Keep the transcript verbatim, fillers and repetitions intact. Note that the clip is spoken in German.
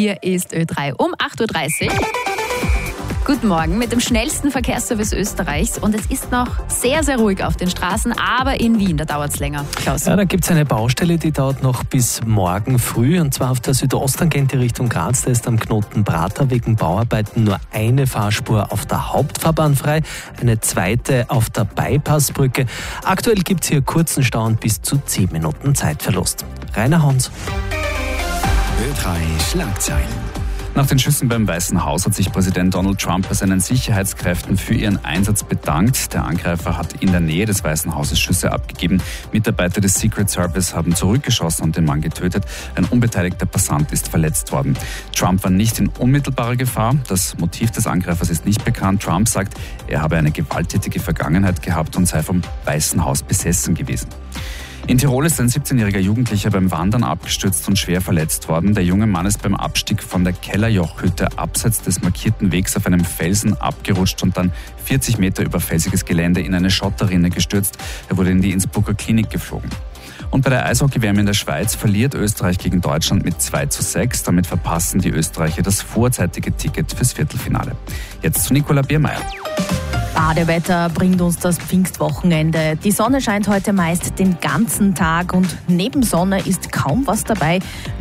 Hier ist Ö drei um acht Uhr dreißig. Guten Morgen mit dem schnellsten Verkehrsservice Österreichs und es ist noch sehr, sehr ruhig auf den Straßen, aber in Wien, da dauert es länger. Klaus. Ja, da gibt es eine Baustelle, die dauert noch bis morgen früh und zwar auf der Südosttangente Richtung Graz. Da ist am Knoten Prater wegen Bauarbeiten nur eine Fahrspur auf der Hauptfahrbahn frei, eine zweite auf der Bypassbrücke. Aktuell gibt es hier kurzen Stau und bis zu zehn Minuten Zeitverlust. Rainer Hans. Ö drei Schlagzeilen. Nach den Schüssen beim Weißen Haus hat sich Präsident Donald Trump bei seinen Sicherheitskräften für ihren Einsatz bedankt. Der Angreifer hat in der Nähe des Weißen Hauses Schüsse abgegeben. Mitarbeiter des Secret Service haben zurückgeschossen und den Mann getötet. Ein unbeteiligter Passant ist verletzt worden. Trump war nicht in unmittelbarer Gefahr. Das Motiv des Angreifers ist nicht bekannt. Trump sagt, er habe eine gewalttätige Vergangenheit gehabt und sei vom Weißen Haus besessen gewesen. In Tirol ist ein siebzehnjähriger Jugendlicher beim Wandern abgestürzt und schwer verletzt worden. Der junge Mann ist beim Abstieg von der Kellerjochhütte abseits des markierten Wegs auf einem Felsen abgerutscht und dann vierzig Meter über felsiges Gelände in eine Schotterrinne gestürzt. Er wurde in die Innsbrucker Klinik geflogen. Und bei der Eishockey-W M in der Schweiz verliert Österreich gegen Deutschland mit zwei zu sechs. Damit verpassen die Österreicher das vorzeitige Ticket fürs Viertelfinale. Jetzt zu Nicola Biermeier. Badewetter bringt uns das Pfingstwochenende. Die Sonne scheint heute meist den ganzen Tag und neben Sonne ist kaum was dabei.